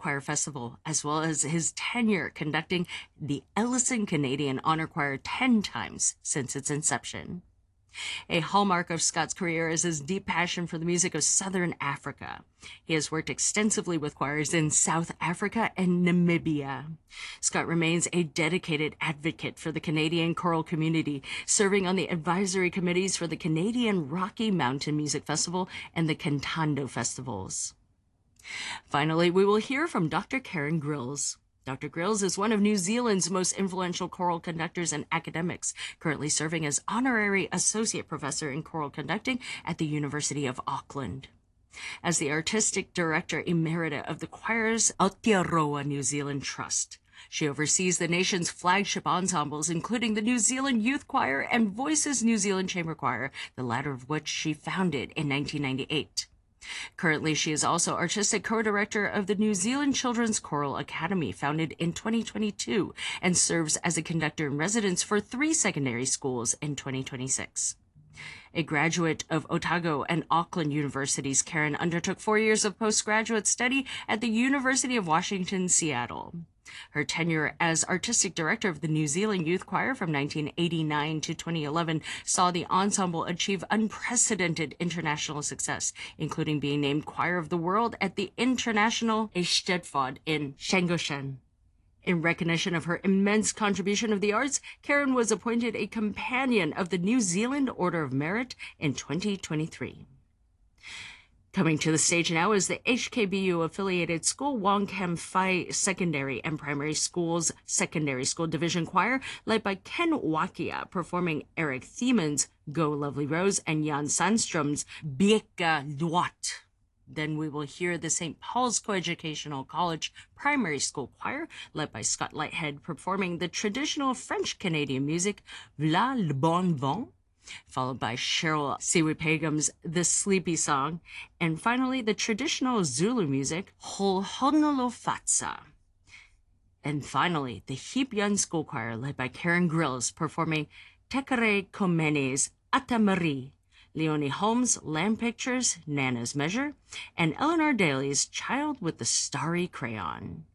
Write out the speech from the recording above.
Choir Festival, as well as his tenure conducting the Ellison Canadian Honor Choir 10 times since its inception. A hallmark of Scott's career is his deep passion for the music of Southern Africa. He has worked extensively with choirs in South Africa and Namibia. Scott remains a dedicated advocate for the Canadian choral community, serving on the advisory committees for the Canadian Rocky Mountain Music Festival and the Cantando Festivals. Finally, we will hear from Dr. Karen Grills. Dr. Grills is one of New Zealand's most influential choral conductors and academics, currently serving as Honorary Associate Professor in Choral Conducting at the University of Auckland. As the Artistic Director Emerita of the Choirs Aotearoa New Zealand Trust, she oversees the nation's flagship ensembles, including the New Zealand Youth Choir and Voices New Zealand Chamber Choir, the latter of which she founded in 1998. Currently, she is also artistic co-director of the New Zealand Children's Choral Academy, founded in 2022, and serves as a conductor in residence for 3 secondary schools in 2026. A graduate of Otago and Auckland universities, Karen undertook 4 years of postgraduate study at the University of Washington, Seattle. Her tenure as artistic director of the New Zealand Youth Choir from 1989 to 2011 saw the ensemble achieve unprecedented international success, including being named Choir of the World at the International Eisteddfod in Shanghai. In recognition of her immense contribution of the arts, Karen was appointed a Companion of the New Zealand Order of Merit in 2023. Coming to the stage now is the HKBU-affiliated school Wong Kam Phai Secondary and Primary School's Secondary School Division Choir, led by Ken Wakia, performing Eric Thieman's Go Lovely Rose and Jan Sandstrom's Bieka Luat. Then we will hear the St. Paul's Coeducational College Primary School Choir, led by Scott Lighthead, performing the traditional French-Canadian music V'la le bon vent, followed by Cheryl Siwipagum's The Sleepy Song, and finally the traditional Zulu music Holhonolofatsa. And finally, the Heap Young School Choir, led by Karen Grills, performing Tekere Komene's Atamari, Leonie Holmes' Lamb Pictures, Nana's Measure, and Eleanor Daly's Child with the Starry Crayon.